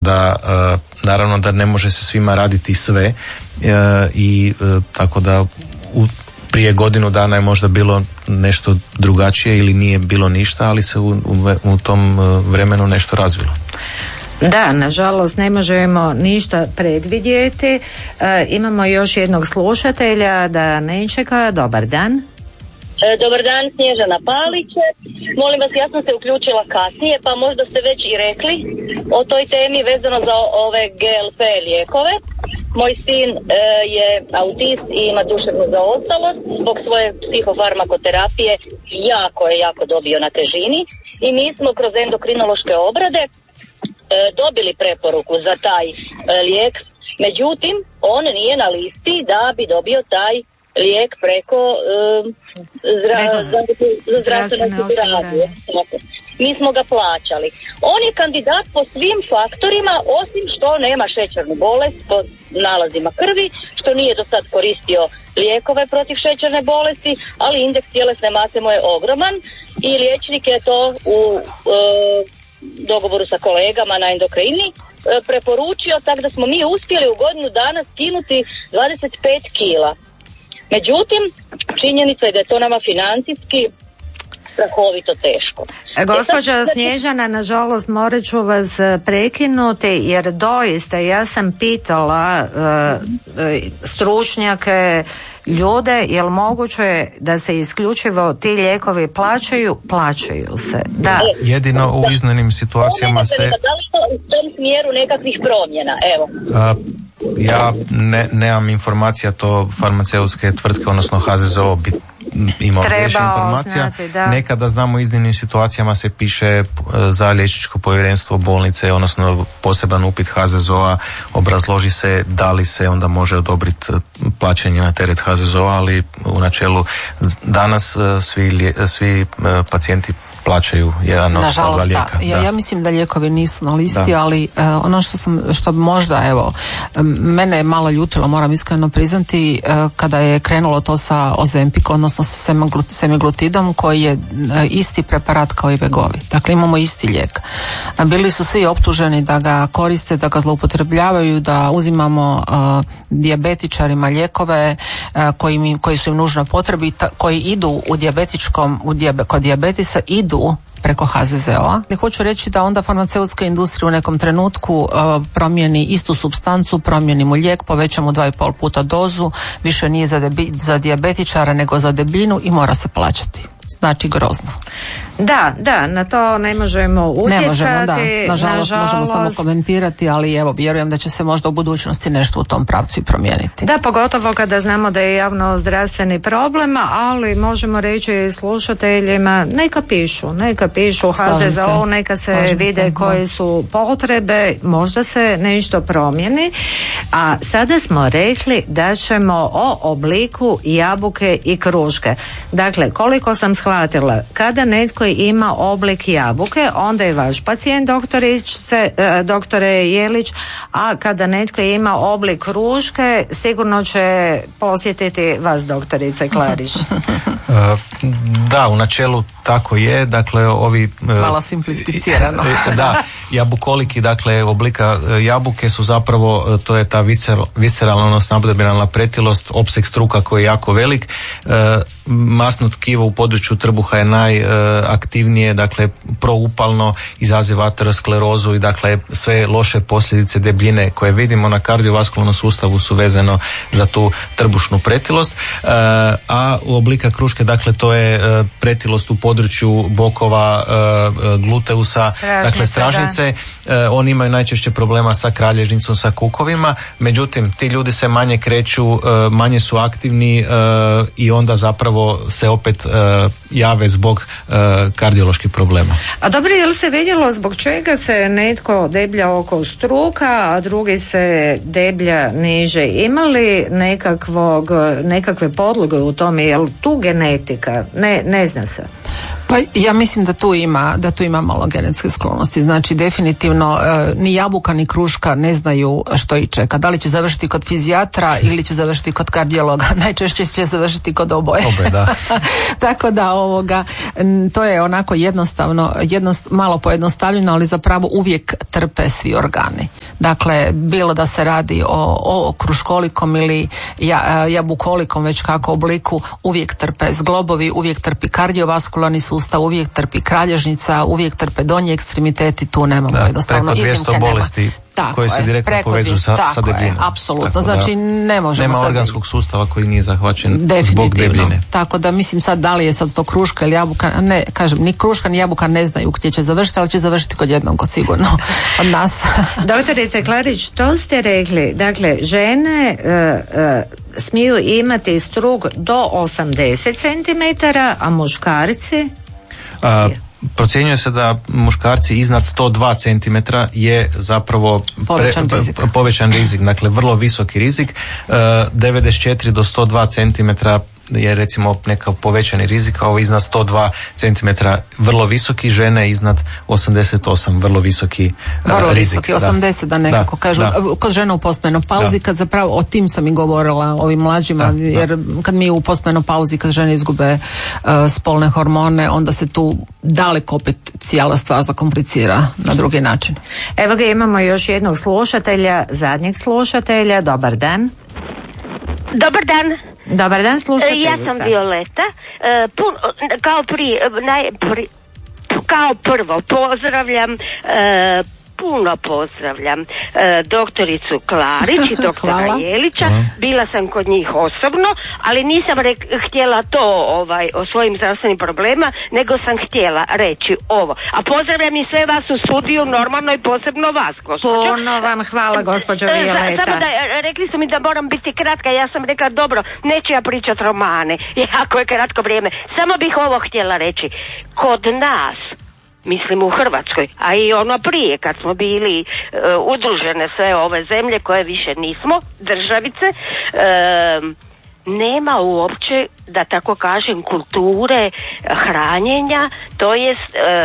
da naravno da ne može se svima raditi sve i tako da prije godinu dana je možda bilo nešto drugačije ili nije bilo ništa, ali se u tom vremenu nešto razvilo. Da, nažalost ne možemo ništa predvidjeti. Imamo još jednog slušatelja, da ne čeka. Dobar dan. Dobar dan, Snježana Palić. Molim vas, ja sam se uključila kasnije, pa možda ste već i rekli o toj temi vezano za ove GLP lijekove. Moj sin je autist i ima duševnu zaostalost. Zbog svoje psihofarmakoterapije jako dobio na težini i mi smo kroz endokrinološke obrade dobili preporuku za taj lijek. Međutim, on nije na listi da bi dobio taj lijek preko zdravstvene osiguranje. Mi smo ga plaćali. On je kandidat po svim faktorima, osim što nema šećernu bolest po nalazima krvi, što nije do sad koristio lijekove protiv šećerne bolesti, ali indeks tjelesne mase mu je ogroman i liječnik je to u dogovoru sa kolegama na endokrini preporučio, tako da smo mi uspjeli u godinu dana skinuti 25 kila. Međutim, činjenica je da je to nama financijski strahovito teško. Gospođo Snježana, nažalost morat ću vas prekinuti, jer doista ja sam pitala stručnjake, ljude, jel moguće da se isključivo ti lijekovi plaćaju se. Da. Jedino u iznimnim situacijama se... Da li to u tom smjeru nekakvih promjena? Evo. Ja nemam informacija, to farmaceutske tvrtke, odnosno HZZO bi imao više informacija. Nekada znamo u iznimnim situacijama se piše za liječničko povjerenstvo bolnice, odnosno poseban upit HZZO-a, obrazloži se da li se onda može odobriti plaćanje na teret HZZO-a, ali u načelu danas svi pacijenti plaćaju jedan od dva lijeka. Ja mislim da lijekovi nisu na listi, ali ono što možda, evo, mene je malo ljutilo, moram iskreno priznati, kada je krenulo to sa Ozempicom, odnosno sa semaglutidom, koji je isti preparat kao i Wegovy. Dakle, imamo isti lijek. Bili su svi optuženi da ga koriste, da ga zloupotrebljavaju, da uzimamo dijabetičarima lijekove koji su im nužno potrebi, koji idu kod dijabetisa idu preko HZZO-a. Ne hoću reći da onda farmaceutska industrija u nekom trenutku promijeni istu supstancu, promijeni mu lijek, poveća mu 2,5 puta dozu, više nije za dijabetičara nego za debljinu i mora se plaćati. Znači grozno. Da, na to ne možemo utjecati. Ne možemo, da. Nažalost, možemo samo komentirati, ali evo, vjerujem da će se možda u budućnosti nešto u tom pravcu i promijeniti. Da, pogotovo kada znamo da je javno zdravstveni problem, ali možemo reći slušateljima, neka pišu HZZO, neka se vide koje su potrebe, možda se nešto promijeni. A sada smo rekli da ćemo o obliku jabuke i kruške. Dakle, koliko sam shvatila, kada netko ima oblik jabuke, onda je vaš pacijent doktore Jelić, a kada netko ima oblik kruške, sigurno će posjetiti vas, doktorice Klarić. Da, u načelu tako je, dakle ovi... Malo simplificirano. Da, jabukoliki, dakle oblika jabuke su zapravo, to je ta visceralna, odnosno abdominalna pretilost, opseg struka koji je jako velik. Masno tkivo u području trbuha je najaktivnije, dakle proupalno, izaziva aterosklerozu i dakle sve loše posljedice debljine koje vidimo na kardiovaskularnom sustavu su vezano za tu trbušnu pretilost. A u oblika kruške, dakle to je pretilost u području bokova, gluteusa, dakle stražnice. Oni imaju najčešće problema sa kralježnicom, sa kukovima, međutim ti ljudi se manje kreću, manje su aktivni i onda zapravo se opet jave zbog kardioloških problema. A dobro, je li se vidjelo zbog čega se netko deblja oko struka, a drugi se deblja niže? Ima li nekakve podloge u tome? Je li tu genetika? Ne zna se. Pa ja mislim da tu ima malo genetske sklonosti. Znači definitivno ni jabuka ni kruška ne znaju što ih čeka. Da li će završiti kod fizijatra ili će završiti kod kardiologa. Najčešće će završiti kod oboje. Da. Tako da to je onako jednostavno, malo pojednostavljeno, ali zapravo uvijek trpe svi organi. Dakle, bilo da se radi o kruškolikom ili jabukolikom, već kako obliku, uvijek trpe zglobovi, uvijek trpi kardiovaskularni sustav, uvijek trpi kralježnica, uvijek trpe donji ekstremiteti, tu nemamo jednostavno iznimke. Preko 200 bolesti koje se direktno povezuju sa debljinom. Apsolutno, znači ne možemo nema organskog sustava koji nije zahvaćen zbog debljine. Tako da mislim sad da li je sad to kruška ili jabuka, ne, kažem, ni kruška ni jabuka ne znaju gdje će završiti, ali će završiti kod jednog sigurno od nas. Doktorice Klarić, to ste rekli, dakle žene smiju imati strug do 80 cm, a muškarci? Procjenjuje se da muškarci iznad 102 cm je zapravo povećan rizik, dakle vrlo visoki rizik. 94 do 102 cm je recimo neka povećani rizik, a ovo iznad 102 cm vrlo visoki, žene iznad 88 vrlo visoki rizik. 80 da nekako kažu. Kod žena u postmenopauzi, kad zapravo o tim sam i govorila ovim mlađima, jer kad mi u postmenopauzi, kad žene izgube spolne hormone, onda se tu daleko opet cijela stvar zakomplicira na drugi način. Evo ga, imamo još jednog slušatelja, zadnjeg slušatelja. Dobar dan. Dobar dan. Dobar dan, slušateljica. Ja sam Violeta. Kao prvo pozdravljam puno pozdravljam doktoricu Klarić i doktora Jelića. Bila sam kod njih osobno, ali nisam htjela to o svojim zdravstvenim problema, nego sam htjela reći ovo. A pozdravljam i sve vas u studiju, normalno i posebno vas, gospođo. Puno vam hvala, gospođo Violeta. Samo da, rekli su mi da moram biti kratka, ja sam rekla dobro, neću ja pričati romane, jako je kratko vrijeme. Samo bih ovo htjela reći. Kod nas, mislim u Hrvatskoj, a i ono prije kad smo bili udružene sve ove zemlje koje više nismo, državice, nema uopće, da tako kažem, kulture hranjenja, to jest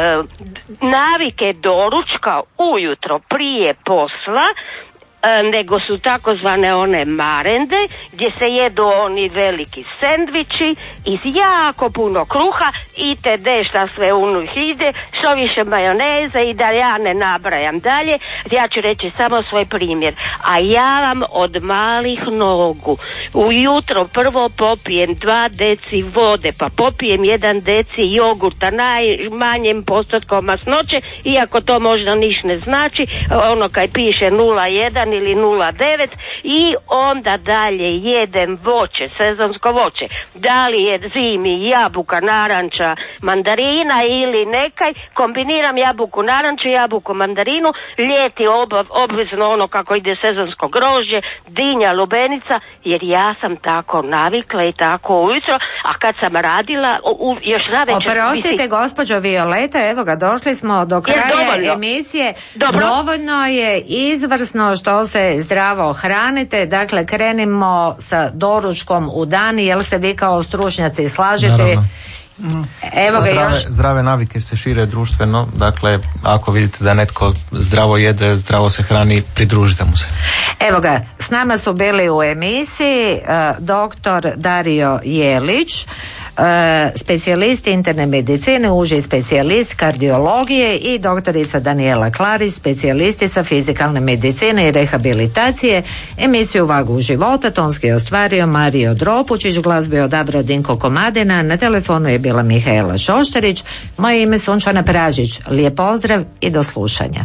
navike doručka ujutro prije posla, nego su takozvane one marende gdje se jedu oni veliki sendviči iz jako puno kruha itd. Šta sve u njih ide, što više majoneze i da ja ne nabrajam dalje. Ja ću reći samo svoj primjer. A ja vam od malih nogu ujutro prvo popijem 2 deci vode, pa popijem 1 deci jogurta, najmanjem postotkom masnoće, iako to možda niš ne znači, ono kaj piše 0,1 ili 0,9, i onda dalje jedem voće, sezonsko voće, da li je zimi jabuka, naranča, mandarina ili nekaj, kombiniram jabuku, naranču, jabuku, mandarinu, ljeti obvezno ono kako ide sezonsko grožđe, dinja, lubenica, jer ja sam tako navikla i tako ujutro, a kad sam radila još navečer... Oprostite, gospođo Violeta, evo ga, došli smo do kraja emisije. Dovoljno je, izvrsno što se zdravo hranite, dakle krenimo sa doručkom u dan, jel se vi kao stručnjaci slažete? Naravno. Evo ga još. Zdrave navike se šire društveno, dakle ako vidite da netko zdravo jede, zdravo se hrani, pridružite mu se. Evo ga, s nama su bili u emisiji doktor Dario Jelić, specijalist interne medicine, uži specijalist kardiologije, i doktorica Daniela Klarić, specijalistica fizikalne medicine i rehabilitacije. Emisiju Vagu života tonski je ostvario Mario Dropučić, glazbu je odabrao Dinko Komadina, na telefonu je bila Mihaela Šoštarić, moje ime Sunčana Pražić. Lijep pozdrav i do slušanja.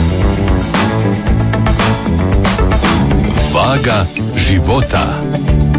Vaga života.